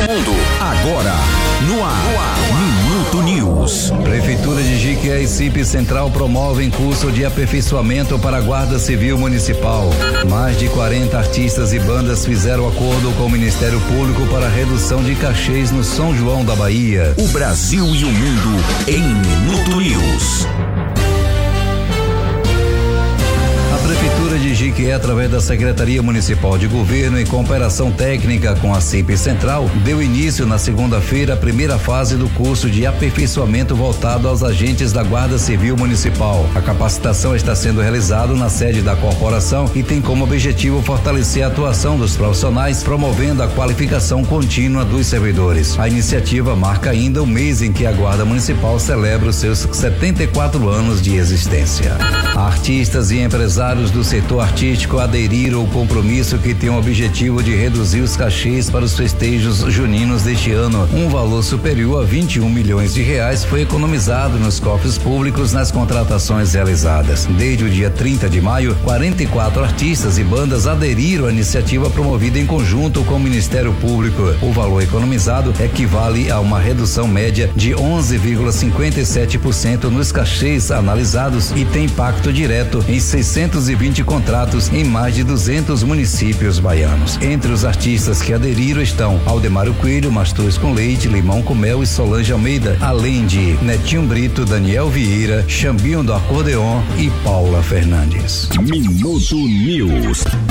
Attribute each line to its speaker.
Speaker 1: mundo. Agora, no ar. Minuto News.
Speaker 2: Prefeitura de Jiquié e CIP Central promovem curso de aperfeiçoamento para a Guarda Civil Municipal. Mais de 40 artistas e bandas fizeram acordo com o Ministério Público para redução de cachês no São João da Bahia.
Speaker 1: O Brasil e o mundo em Minuto News.
Speaker 2: A Prefeitura de Jiquié, através da Secretaria Municipal de Governo e cooperação técnica com a CIP Central, deu início na segunda-feira a primeira fase do curso de aperfeiçoamento voltado aos agentes da Guarda Civil Municipal. A capacitação está sendo realizada na sede da corporação e tem como objetivo fortalecer a atuação dos profissionais, promovendo a qualificação contínua dos servidores. A iniciativa marca ainda o mês em que a Guarda Municipal celebra os seus 74 anos de existência. Artistas e empresários do setor artístico aderiram ao compromisso que tem o objetivo de reduzir os cachês para os festejos juninos deste ano. Um valor superior a 21 milhões de reais foi economizado nos cofres públicos nas contratações realizadas. Desde o dia 30 de maio, 44 artistas e bandas aderiram à iniciativa promovida em conjunto com o Ministério Público. O valor economizado equivale a uma redução média de 11,57% nos cachês analisados e tem impacto direto em 620 contratos em mais de 200 municípios baianos. Entre os artistas que aderiram estão Aldemário Coelho, Mastruz com Leite, Limão com Mel e Solange Almeida, além de Netinho Brito, Daniel Vieira, Xambinho do Acordeon e Paula Fernandes.
Speaker 1: Minuto News.